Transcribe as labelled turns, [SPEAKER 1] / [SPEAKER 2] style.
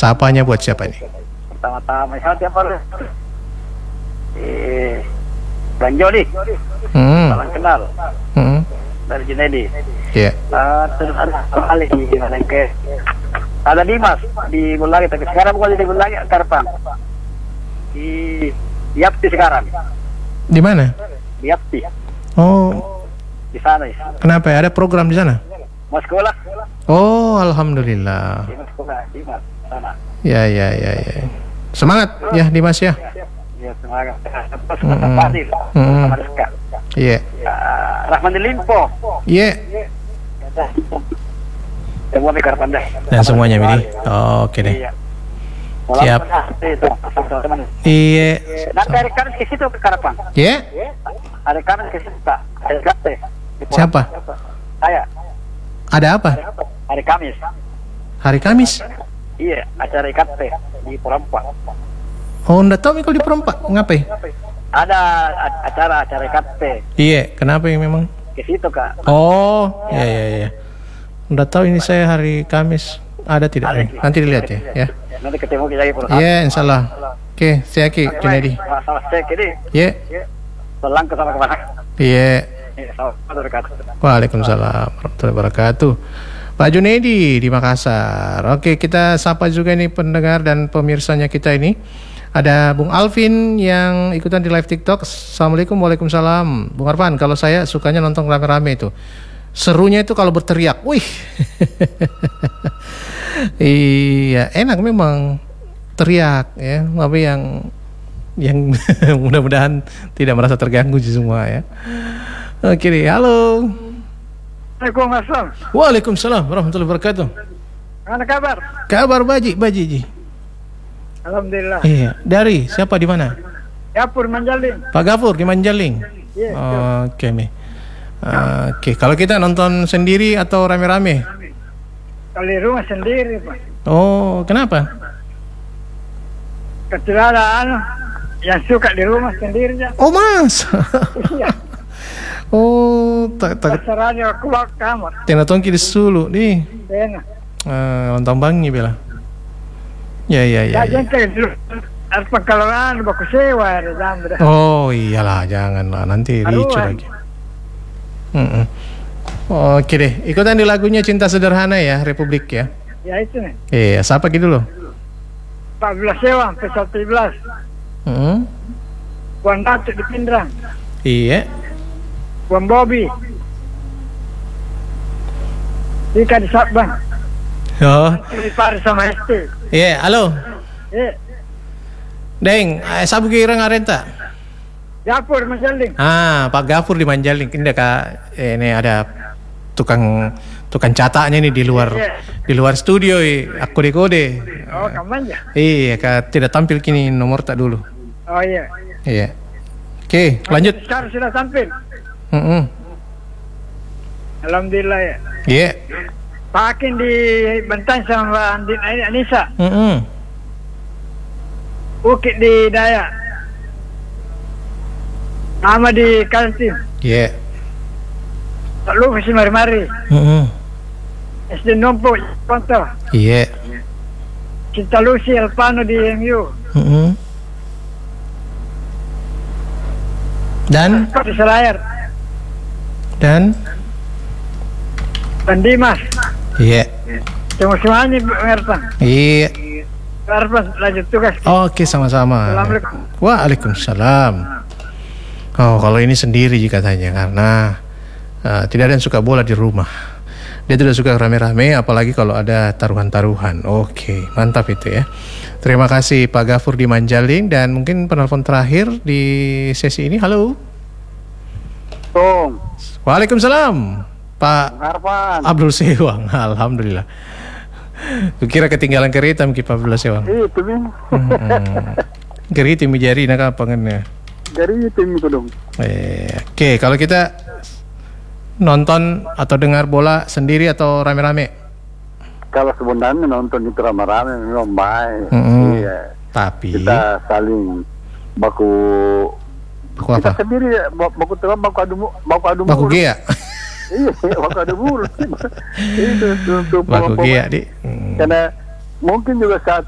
[SPEAKER 1] Sapanya buat siapa nih?
[SPEAKER 2] Pertama-tama siapa lu? Bang Jody. Salam kenal. Dari Junedi.
[SPEAKER 1] Iya.
[SPEAKER 2] Terus ada kali ada Dimas di Bulari, tapi sekarang bukan di Bulari, Karpang. Di Yapti sekarang.
[SPEAKER 1] Di mana?
[SPEAKER 2] Di Yapti.
[SPEAKER 1] Oh.
[SPEAKER 2] Di sana ya.
[SPEAKER 1] Kenapa ya? Ada program di sana?
[SPEAKER 2] Mau sekolah?
[SPEAKER 1] Oh, alhamdulillah.
[SPEAKER 2] Di sekolah, di sana.
[SPEAKER 1] Ya. Semangat ya Dimas ya.
[SPEAKER 2] Ya, semangat. Terus kata Fadil. Sama Rizka.
[SPEAKER 1] Iya.
[SPEAKER 2] Rahman di Limpo.
[SPEAKER 1] Iya.
[SPEAKER 2] Semua mikir pandai.
[SPEAKER 1] Dan semuanya Midi. Oke deh.
[SPEAKER 2] Iya.
[SPEAKER 1] Siap.
[SPEAKER 2] Teman.
[SPEAKER 1] Iya.
[SPEAKER 2] Nanti hari Kamis ke situ ke Karapang.
[SPEAKER 1] Iya.
[SPEAKER 2] Hari Kamis ke situ Pak. Hari Gate.
[SPEAKER 1] Siapa?
[SPEAKER 2] Saya.
[SPEAKER 1] Ada apa?
[SPEAKER 2] Hari Kamis.
[SPEAKER 1] Hari Kamis?
[SPEAKER 2] Iya, acara IKT di Perempat.
[SPEAKER 1] Oh, enggak tahu kalau di Perempat. Ngapain?
[SPEAKER 2] Ada acara IKT.
[SPEAKER 1] Iya, kenapa yang memang?
[SPEAKER 2] Ke situ Kak.
[SPEAKER 1] Oh, iya. Udah tahu ini saya hari Kamis. Ada tidak? Nanti dilihat ya.
[SPEAKER 2] Nanti ketemu kita lagi Perempat.
[SPEAKER 1] Iya, insyaallah. Oke, saya Ki Junedi.
[SPEAKER 2] Masalah cek ini.
[SPEAKER 1] Iya.
[SPEAKER 2] Selang ke sama kemana?
[SPEAKER 1] Iya.
[SPEAKER 2] Assalamualaikum.
[SPEAKER 1] Waalaikumsalam warahmatullahi wabarakatuh. Pak Junedi di Makassar. Oke, kita sapa juga nih pendengar dan pemirsanya kita ini. Ada Bung Alvin yang ikutan di live TikTok. Assalamualaikum, waalaikumsalam. Bung Arfan, kalau saya sukanya nonton rame-rame itu. Serunya itu kalau berteriak. Wih. Iya, enak memang teriak ya. Tapi yang mudah-mudahan tidak merasa terganggu semua ya. Oke nih, halo.
[SPEAKER 2] Waalaikumsalam.
[SPEAKER 1] Waalaikumsalam warahmatullahi wabarakatuh.
[SPEAKER 2] Mana kabar?
[SPEAKER 1] Kabar baji Ji.
[SPEAKER 2] Alhamdulillah.
[SPEAKER 1] Iya, dari siapa di mana?
[SPEAKER 2] Gafur Manjaling.
[SPEAKER 1] Pak Gafur di Manjaling.
[SPEAKER 2] Iya.
[SPEAKER 1] Oke nih. Oke, kalau kita nonton sendiri atau rame-rame?
[SPEAKER 2] Kalau di rumah sendiri, Pak.
[SPEAKER 1] Oh, kenapa?
[SPEAKER 2] Kecuali ada yang suka di rumah sendiri ya.
[SPEAKER 1] Oh, Mas.
[SPEAKER 2] Iya.
[SPEAKER 1] Oh, tak
[SPEAKER 2] Terserahnya keluar kamar.
[SPEAKER 1] tena tongki di Sulu nih.
[SPEAKER 2] Enak.
[SPEAKER 1] Lontong bangi bela. Ya.
[SPEAKER 2] Jangan dulu. Harus pengkalangan baku sewa ada jam.
[SPEAKER 1] Oh, iyalah, janganlah nanti ricu lagi. Oke deh, ikutan di lagunya Cinta Sederhana ya, Republik ya.
[SPEAKER 2] Ya itu nih.
[SPEAKER 1] Iya, siapa gitu loh?
[SPEAKER 2] 14 sewa sampai 11. Buan Datuk di Pindrang.
[SPEAKER 1] Iya.
[SPEAKER 2] Buan Bobby. Ika di Sabang.
[SPEAKER 1] Oh.
[SPEAKER 2] Di Paris sama ST.
[SPEAKER 1] Iya, halo.
[SPEAKER 2] Iya.
[SPEAKER 1] Deng, sabu kira ngarenta.
[SPEAKER 2] Gafur Manjaling.
[SPEAKER 1] Pak Gafur di Manjaling. Ini Kak, ini ada tukang cataknya nih di luar studio. Aku dekode.
[SPEAKER 2] Oh, kamu aja.
[SPEAKER 1] Iya, Kak, tidak tampil kini nomor tak dulu.
[SPEAKER 2] Oh iya.
[SPEAKER 1] Iya. Oke, lanjut.
[SPEAKER 2] Sekarang sudah tampil. Alhamdulillah ya.
[SPEAKER 1] Iya.
[SPEAKER 2] Pak Hakim di Bentang sama Andin Anissa. Bukit di Dayak. Nama di Kaltim.
[SPEAKER 1] Iya.
[SPEAKER 2] Tak lupa si mari-mari. SD Nompo Ponto.
[SPEAKER 1] Iya.
[SPEAKER 2] Cinta Lucy Alpano di MU.
[SPEAKER 1] Dan
[SPEAKER 2] Di Selayar.
[SPEAKER 1] Dan
[SPEAKER 2] Dimas.
[SPEAKER 1] iya.
[SPEAKER 2] Semuanya Mertan.
[SPEAKER 1] Iya.
[SPEAKER 2] Mertan lanjut tugas.
[SPEAKER 1] Oke, sama-sama.
[SPEAKER 2] Assalamualaikum.
[SPEAKER 1] Waalaikumsalam. Oh, kalau ini sendiri katanya karena tidak ada yang suka bola di rumah. Dia tidak suka rame-rame, apalagi kalau ada taruhan-taruhan. Oke, mantap itu ya. Terima kasih Pak Gafur di Manjaling dan mungkin penelpon terakhir di sesi ini. Halo. Waalaikumsalam. Pak
[SPEAKER 2] Harpan.
[SPEAKER 1] Abdul Sewang. Alhamdulillah. Kukira ketinggalan kereta mungkin Pak Abdul Sewang.
[SPEAKER 2] Itu mi.
[SPEAKER 1] Kereta mi jari nak apa kan ya?
[SPEAKER 2] Dari itu mi dong.
[SPEAKER 1] Oke, kalau kita nonton atau dengar bola sendiri atau rame-rame?
[SPEAKER 2] Kalau sebenarnya nonton itu rame-rame memang baik. Iya.
[SPEAKER 1] Tapi
[SPEAKER 2] Kita saling baku
[SPEAKER 1] apa?
[SPEAKER 2] kita sendiri baku teman baku adu
[SPEAKER 1] Baku
[SPEAKER 2] mulut.
[SPEAKER 1] Gia.
[SPEAKER 2] Iya, baku adu mulut. Itu untuk
[SPEAKER 1] Baku Gia di.
[SPEAKER 2] karena mungkin juga saat